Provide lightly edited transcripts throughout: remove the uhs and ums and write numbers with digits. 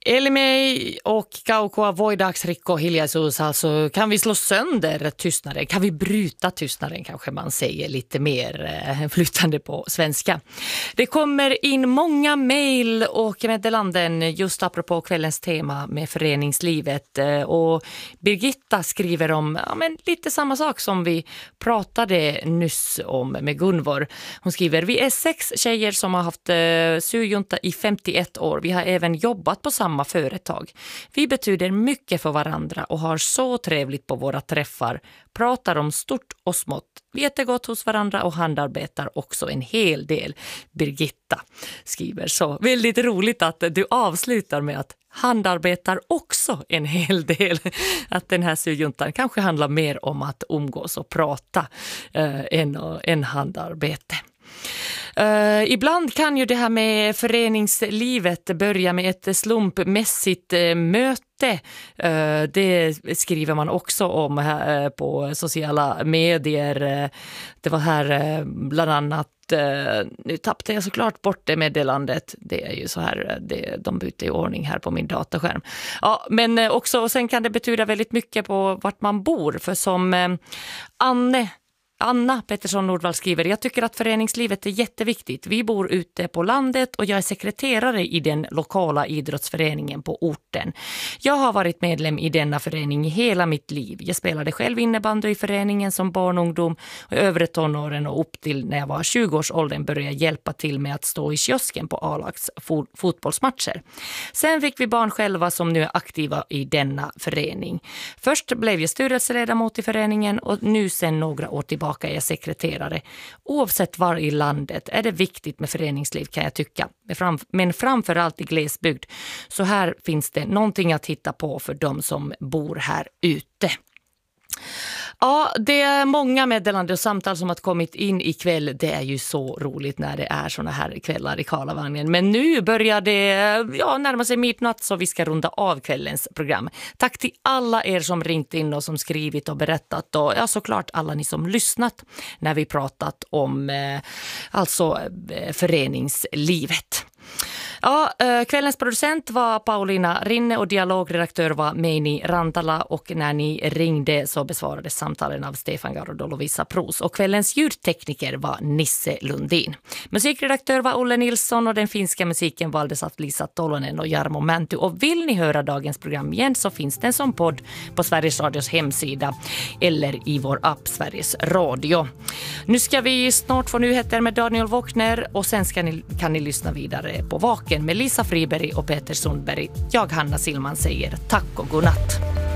Elimei och Kaukoa Voidaksrikko hiljaisuus, alltså kan vi slå sönder tystnaden? Kan vi bryta tystnaden, kanske man säger lite mer flytande på svenska. Det kommer in många mejl och meddelanden just apropå kvällens tema med föreningslivet. Och Birgitta skriver om lite samma sak som vi pratade nyss om med Gunvor. Hon skriver: vi är 6 tjejer som har haft syjunta i 51 år. Vi har även jobbat på samma företag. Vi betyder mycket för varandra och har så trevligt på våra träffar. Pratar om stort och smått. Vi äter gott hos varandra och handarbetar också en hel del. Birgitta skriver så. Väldigt roligt att du avslutar med att handarbetar också en hel del. Att den här syjuntan kanske handlar mer om att umgås och prata än handarbete. Ibland kan ju det här med föreningslivet börja med ett slumpmässigt möte. Det skriver man också om här på sociala medier. Det var här bland annat, nu tappade jag såklart bort det meddelandet. Det är ju så här, de byter i ordning här på min dataskärm. Ja, men också, och sen kan det betyda väldigt mycket på vart man bor. För som Anna Pettersson Nordvall skriver: jag tycker att föreningslivet är jätteviktigt. Vi bor ute på landet och jag är sekreterare i den lokala idrottsföreningen på orten. Jag har varit medlem i denna förening i hela mitt liv. Jag spelade själv innebandy i föreningen som barn och ungdom och övre tonåren, och upp till när jag var 20-årsåldern började jag hjälpa till med att stå i kiosken på A-lags fotbollsmatcher. Sen fick vi barn själva som nu är aktiva i denna förening. Först blev jag styrelseledamot i föreningen och nu sen några år tillbaka är jag sekreterare. Oavsett var i landet är det viktigt med föreningsliv, kan jag tycka. Men framförallt i glesbygd. Så här finns det någonting att hitta på för de som bor här ute. Ja, det är många meddelande och samtal som har kommit in ikväll. Det är ju så roligt när det är såna här kvällar i Karlavagnen. Men nu börjar det närma sig midnatt, så vi ska runda av kvällens program. Tack till alla er som ringt in och som skrivit och berättat. Och såklart alla ni som lyssnat när vi pratat om föreningslivet. Ja, kvällens producent var Paulina Rinne och dialogredaktör var Meini Rantala, och när ni ringde så besvarades samtalen av Stefan Garold och Lovisa Pros, och kvällens ljudtekniker var Nisse Lundin. Musikredaktör var Olle Nilsson och den finska musiken valdes av Lisa Tolonen och Jarmo Mänty. Och vill ni höra dagens program igen så finns den som podd på Sveriges Radios hemsida eller i vår app Sveriges Radio. Nu ska vi snart få nyheter med Daniel Wåkner och sen kan ni lyssna vidare på Vaken med Lisa Friberg och Peter Sundberg. Jag, Hanna Silman, säger tack och godnatt.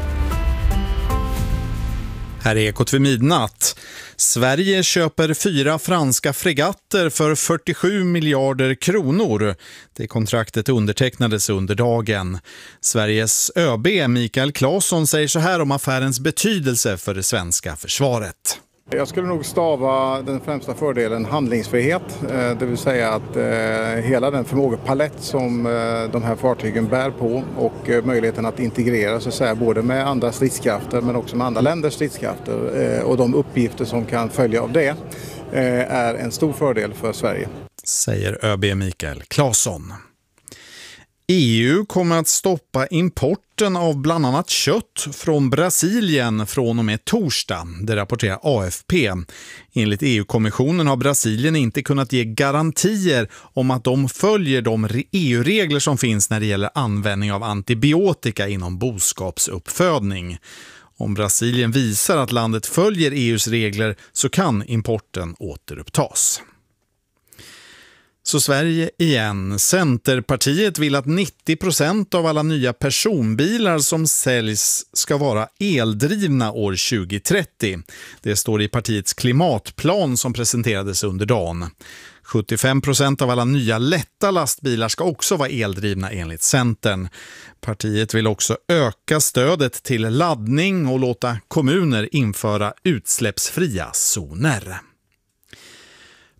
Här är Ekot vid midnatt. Sverige köper 4 franska fregatter för 47 miljarder kronor. Det kontraktet undertecknades under dagen. Sveriges ÖB Mikael Claesson säger så här om affärens betydelse för det svenska försvaret. Jag skulle nog stava den främsta fördelen handlingsfrihet, det vill säga att hela den förmågepalett som de här fartygen bär på och möjligheten att integrera så att säga, både med andra stridskrafter men också med andra länders stridskrafter och de uppgifter som kan följa av det är en stor fördel för Sverige. Säger ÖB Mikael Claesson. EU kommer att stoppa importen av bland annat kött från Brasilien från och med torsdag, det rapporterar AFP. Enligt EU-kommissionen har Brasilien inte kunnat ge garantier om att de följer de EU-regler som finns när det gäller användning av antibiotika inom boskapsuppfödning. Om Brasilien visar att landet följer EUs regler så kan importen återupptas. Så Sverige igen. Centerpartiet vill att 90% av alla nya personbilar som säljs ska vara eldrivna år 2030. Det står i partiets klimatplan som presenterades under dagen. 75% av alla nya lätta lastbilar ska också vara eldrivna enligt Centern. Partiet vill också öka stödet till laddning och låta kommuner införa utsläppsfria zoner.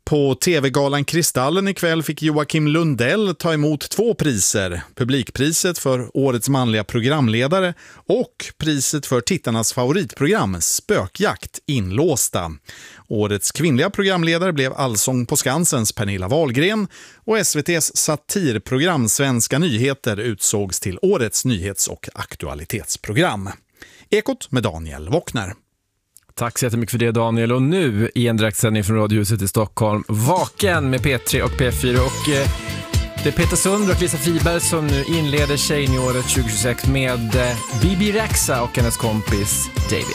På TV-galan Kristallen ikväll fick Joakim Lundell ta emot 2 priser. Publikpriset för årets manliga programledare och priset för tittarnas favoritprogram Spökjakt inlåsta. Årets kvinnliga programledare blev Allsång på Skansens Pernilla Wahlgren och SVT:s satirprogram Svenska nyheter utsågs till årets nyhets- och aktualitetsprogram. Ekot med Daniel Wockner. Tack så jättemycket för det, Daniel. Och nu i en direktsändning från Radiohuset i Stockholm, Vaken med P3 och P4. Och det är Peter Sundberg och Lisa Friberg som nu inleder Tjejnyåret 2026 med Bibi Rexha och hennes kompis David.